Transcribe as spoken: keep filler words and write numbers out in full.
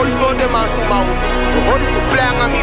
So them and some out. We playing on